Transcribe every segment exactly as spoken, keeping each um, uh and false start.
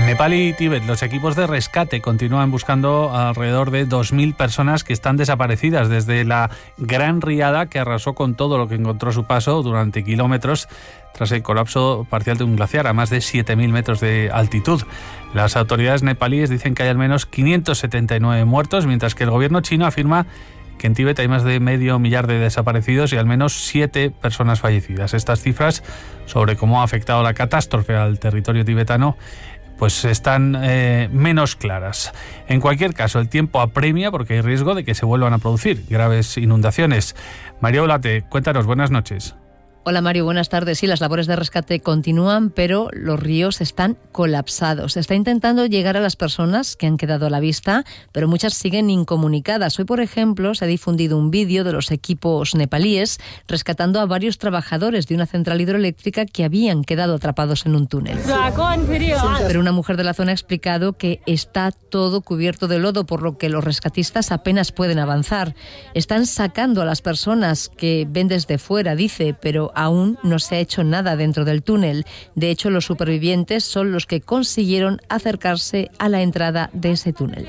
En Nepal y Tíbet, los equipos de rescate continúan buscando alrededor de dos mil personas que están desaparecidas desde la gran riada que arrasó con todo lo que encontró a su paso durante kilómetros tras el colapso parcial de un glaciar a más de siete mil metros de altitud. Las autoridades nepalíes dicen que hay al menos quinientos setenta y nueve muertos, mientras que el gobierno chino afirma que en Tíbet hay más de medio millar de desaparecidos y al menos siete personas fallecidas. Estas cifras sobre cómo ha afectado la catástrofe al territorio tibetano pues están eh, menos claras. En cualquier caso, el tiempo apremia porque hay riesgo de que se vuelvan a producir graves inundaciones. María Olate, cuéntanos, buenas noches. Hola Mario, buenas tardes. Sí, las labores de rescate continúan, pero los ríos están colapsados. Se está intentando llegar a las personas que han quedado a la vista, pero muchas siguen incomunicadas. Hoy, por ejemplo, se ha difundido un vídeo de los equipos nepalíes rescatando a varios trabajadores de una central hidroeléctrica que habían quedado atrapados en un túnel. Pero una mujer de la zona ha explicado que está todo cubierto de lodo, por lo que los rescatistas apenas pueden avanzar. Están sacando a las personas que ven desde fuera, dice, pero aún no se ha hecho nada dentro del túnel. De hecho, los supervivientes son los que consiguieron acercarse a la entrada de ese túnel.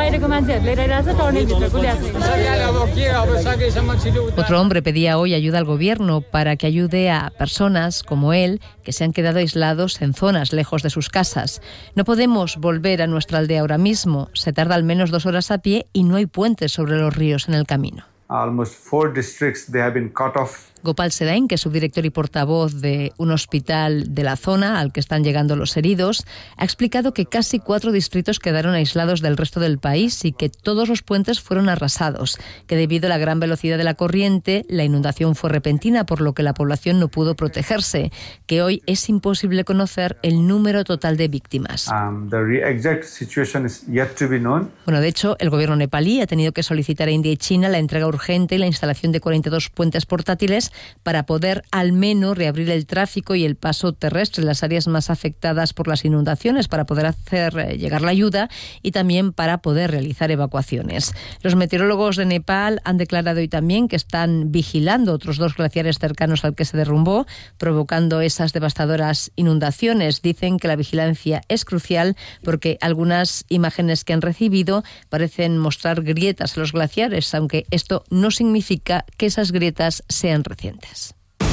Otro hombre pedía hoy ayuda al gobierno para que ayude a personas como él que se han quedado aislados en zonas lejos de sus casas. No podemos volver a nuestra aldea ahora mismo. Se tarda al menos dos horas a pie y no hay puentes sobre los ríos en el camino. Almost four districts they have been cut off. Gopal Sedain, que es subdirector y portavoz de un hospital de la zona al que están llegando los heridos, ha explicado que casi cuatro distritos quedaron aislados del resto del país y que todos los puentes fueron arrasados, que debido a la gran velocidad de la corriente, la inundación fue repentina, por lo que la población no pudo protegerse, que hoy es imposible conocer el número total de víctimas. Um, the exact situation is yet to be known. Bueno, de hecho, el gobierno nepalí ha tenido que solicitar a India y China la entrega urgente y la instalación de cuarenta y dos puentes portátiles para poder al menos reabrir el tráfico y el paso terrestre en las áreas más afectadas por las inundaciones, para poder hacer llegar la ayuda y también para poder realizar evacuaciones. Los meteorólogos de Nepal han declarado hoy también que están vigilando otros dos glaciares cercanos al que se derrumbó, provocando esas devastadoras inundaciones. Dicen que la vigilancia es crucial porque algunas imágenes que han recibido parecen mostrar grietas en los glaciares, aunque esto no significa que esas grietas sean recientes.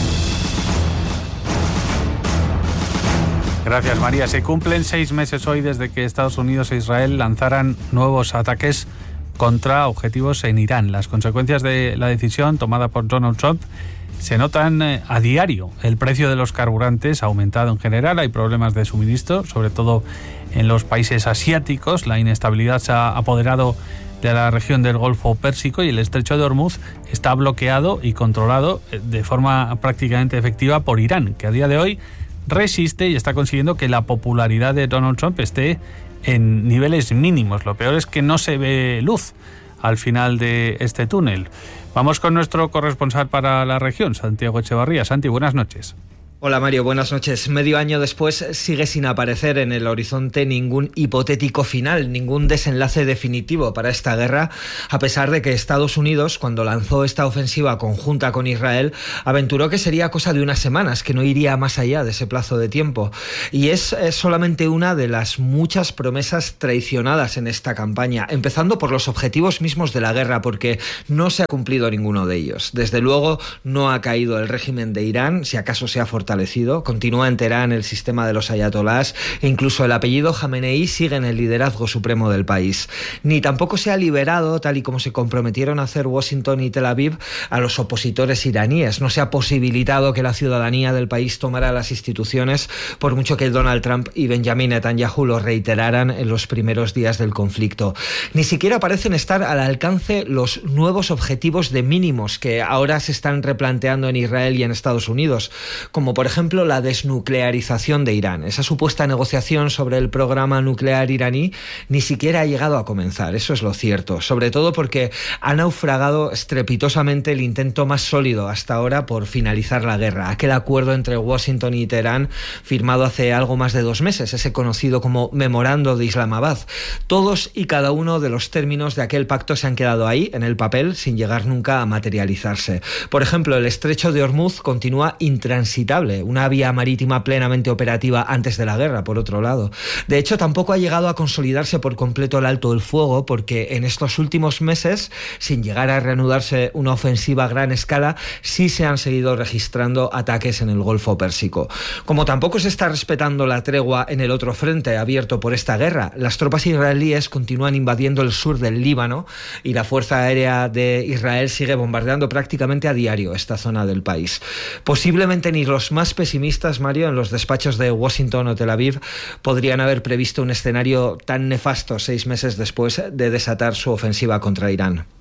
Gracias, María. Se cumplen seis meses hoy desde que Estados Unidos e Israel lanzaran nuevos ataques contra objetivos en Irán. Las consecuencias de la decisión tomada por Donald Trump se notan a diario. El precio de los carburantes ha aumentado en general, hay problemas de suministro, sobre todo en los países asiáticos. La inestabilidad se ha apoderado de la región del Golfo Pérsico y el estrecho de Hormuz está bloqueado y controlado de forma prácticamente efectiva por Irán, que a día de hoy resiste y está consiguiendo que la popularidad de Donald Trump esté en niveles mínimos. Lo peor es que no se ve luz al final de este túnel. Vamos con nuestro corresponsal para la región, Santiago Echevarría. Santi, buenas noches. Hola Mario, buenas noches. Medio año después sigue sin aparecer en el horizonte ningún hipotético final, ningún desenlace definitivo para esta guerra, a pesar de que Estados Unidos, cuando lanzó esta ofensiva conjunta con Israel, aventuró que sería cosa de unas semanas, que no iría más allá de ese plazo de tiempo. Y es, es solamente una de las muchas promesas traicionadas en esta campaña, empezando por los objetivos mismos de la guerra, porque no se ha cumplido ninguno de ellos. Desde luego no ha caído el régimen de Irán, si acaso se ha fortalecido. Continúa en Teherán el sistema de los ayatolás e incluso el apellido Jamenei sigue en el liderazgo supremo del país. Ni tampoco se ha liberado, tal y como se comprometieron a hacer Washington y Tel Aviv, a los opositores iraníes. No se ha posibilitado que la ciudadanía del país tomara las instituciones, por mucho que Donald Trump y Benjamin Netanyahu lo reiteraran en los primeros días del conflicto. Ni siquiera parecen estar al alcance los nuevos objetivos de mínimos que ahora se están replanteando en Israel y en Estados Unidos, como por ejemplo la desnuclearización de Irán. Esa supuesta negociación sobre el programa nuclear iraní ni siquiera ha llegado a comenzar, eso es lo cierto, sobre todo porque ha naufragado estrepitosamente el intento más sólido hasta ahora por finalizar la guerra, aquel acuerdo entre Washington y Teherán firmado hace algo más de dos meses, ese conocido como Memorando de Islamabad. Todos y cada uno de los términos de aquel pacto se han quedado ahí, en el papel, sin llegar nunca a materializarse. Por ejemplo, el estrecho de Hormuz continúa intransitable inexpugnable, una vía marítima plenamente operativa antes de la guerra, por otro lado. De hecho, tampoco ha llegado a consolidarse por completo el alto el fuego, porque en estos últimos meses, sin llegar a reanudarse una ofensiva a gran escala, sí se han seguido registrando ataques en el Golfo Pérsico. Como tampoco se está respetando la tregua en el otro frente abierto por esta guerra, las tropas israelíes continúan invadiendo el sur del Líbano y la Fuerza Aérea de Israel sigue bombardeando prácticamente a diario esta zona del país. Posiblemente ni los más pesimistas, Mario, en los despachos de Washington o Tel Aviv podrían haber previsto un escenario tan nefasto seis meses después de desatar su ofensiva contra Irán.